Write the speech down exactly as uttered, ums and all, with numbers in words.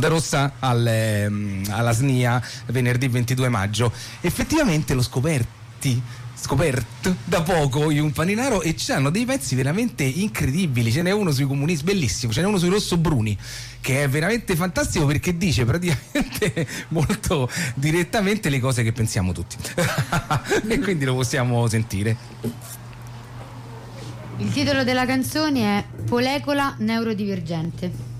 Rossa al, ehm, alla S N I A venerdì ventidue maggio. Effettivamente l'ho scoperti scoperto da poco in un paninaro e c'hanno dei pezzi veramente incredibili. Ce n'è uno sui comunisti, bellissimo, ce n'è uno sui rossobruni che è veramente fantastico perché dice praticamente molto direttamente le cose che pensiamo tutti e quindi lo possiamo sentire. Il titolo della canzone è Polecola neurodivergente.